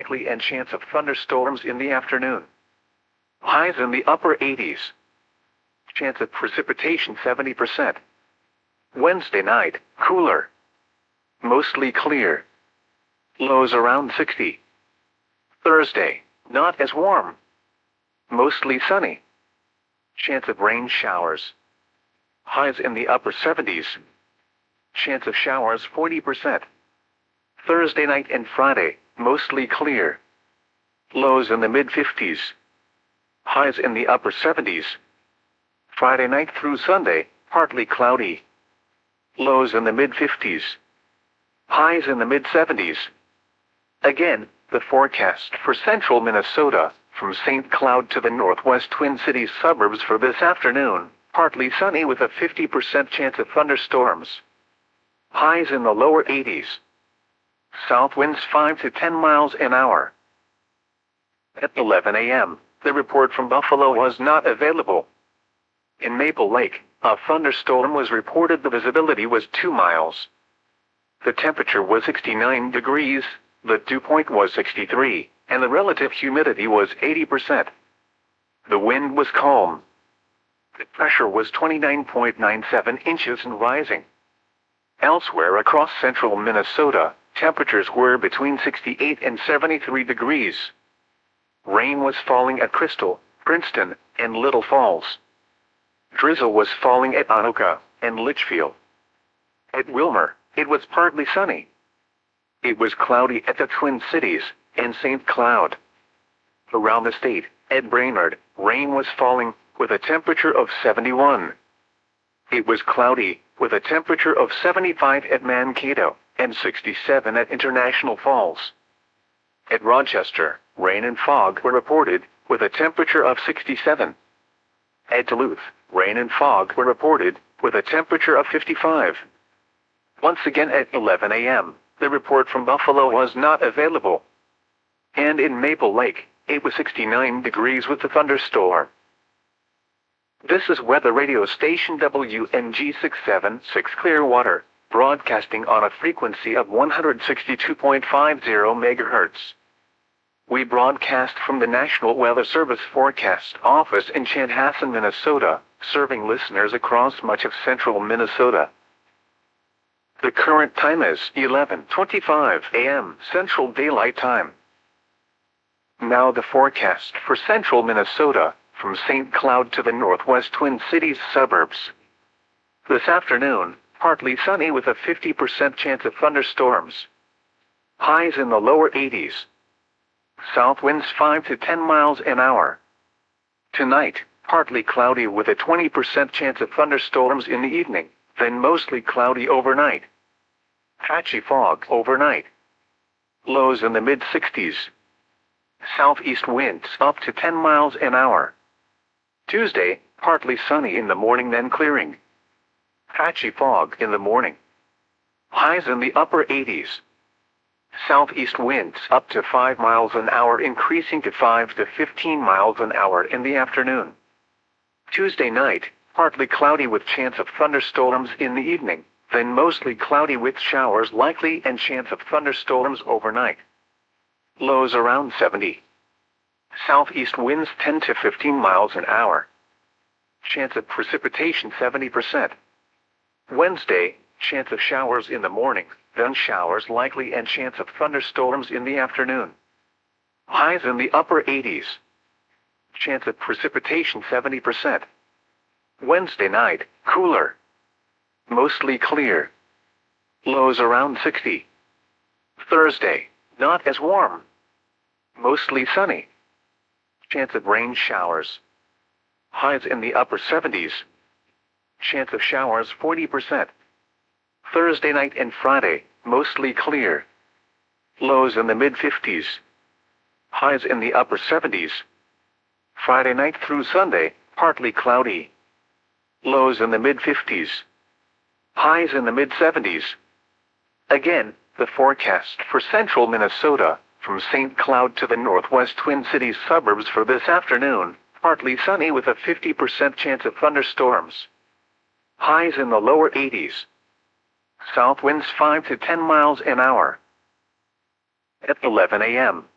likely and chance of thunderstorms in the afternoon. Highs in the upper 80s. Chance of precipitation 70%. Wednesday night, cooler. Mostly clear. Lows around 60. Thursday, not as warm. Mostly sunny. Chance of rain showers. Highs in the upper 70s. Chance of showers 40%. Thursday night and Friday, mostly clear. Lows in the mid-50s. Highs in the upper 70s. Friday night through Sunday, partly cloudy. Lows in the mid-50s. Highs in the mid-70s. Again, the forecast for central Minnesota, from St. Cloud to the northwest Twin Cities suburbs for this afternoon, partly sunny with a 50% chance of thunderstorms. Highs in the lower 80s. South winds 5 to 10 miles an hour. At 11 a.m., the report from Buffalo was not available. In Maple Lake, a thunderstorm was reported. The visibility was 2 miles. The temperature was 69 degrees, the dew point was 63, and the relative humidity was 80%. The wind was calm. The pressure was 29.97 inches and rising. Elsewhere across central Minnesota, temperatures were between 68 and 73 degrees. Rain was falling at Crystal, Princeton, and Little Falls. Drizzle was falling at Anoka and Litchfield. At Wilmer, it was partly sunny. It was cloudy at the Twin Cities and St. Cloud. Around the state, at Brainerd, rain was falling, with a temperature of 71. It was cloudy, with a temperature of 75 at Mankato, and 67 at International Falls. At Rochester, rain and fog were reported, with a temperature of 67. At Duluth, rain and fog were reported, with a temperature of 55. Once again at 11 a.m., the report from Buffalo was not available. And in Maple Lake, it was 69 degrees with the thunderstorm. This is weather radio station WNG 676 Clearwater, broadcasting on a frequency of 162.50 MHz. We broadcast from the National Weather Service Forecast Office in Chanhassen, Minnesota, serving listeners across much of central Minnesota. The current time is 11:25 a.m. Central Daylight Time. Now the forecast for central Minnesota, from St. Cloud to the northwest Twin Cities suburbs. This afternoon, partly sunny with a 50% chance of thunderstorms. Highs in the lower 80s. South winds 5 to 10 miles an hour. Tonight, partly cloudy with a 20% chance of thunderstorms in the evening, then mostly cloudy overnight. Patchy fog overnight. Lows in the mid-60s. Southeast winds up to 10 miles an hour. Tuesday, partly sunny in the morning then clearing. Patchy fog in the morning. Highs in the upper 80s. Southeast winds up to 5 miles an hour increasing to 5 to 15 miles an hour in the afternoon. Tuesday night, partly cloudy with chance of thunderstorms in the evening, then mostly cloudy with showers likely and chance of thunderstorms overnight. Lows around 70. Southeast winds 10 to 15 miles an hour. Chance of precipitation 70%. Wednesday, chance of showers in the morning, then showers likely and chance of thunderstorms in the afternoon. Highs in the upper 80s. Chance of precipitation 70%. Wednesday night, cooler. Mostly clear. Lows around 60. Thursday, not as warm. Mostly sunny. Chance of rain showers. Highs in the upper 70s. Chance of showers 40%. Thursday night and Friday, mostly clear. Lows in the mid-50s. Highs in the upper 70s. Friday night through Sunday, partly cloudy. Lows in the mid-50s. Highs in the mid-70s. Again, the forecast for central Minnesota, from St. Cloud to the northwest Twin Cities suburbs for this afternoon, partly sunny with a 50% chance of thunderstorms. Highs in the lower 80s. South winds 5 to 10 miles an hour. At 11 a.m.,